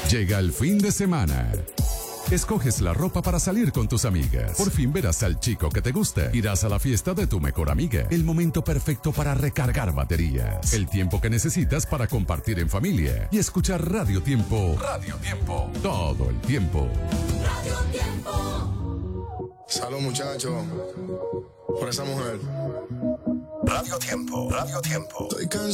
Llega el fin de semana. Escoges la ropa para salir con tus amigas. Por fin verás al chico que te gusta. Irás a la fiesta de tu mejor amiga. El momento perfecto para recargar baterías. El tiempo que necesitas para compartir en familia. Y escuchar Radio Tiempo. Radio Tiempo. Todo el tiempo. Radio Tiempo. Salud, muchachos. Por esa mujer. Radio Tiempo. Radio Tiempo. Estoy cansado.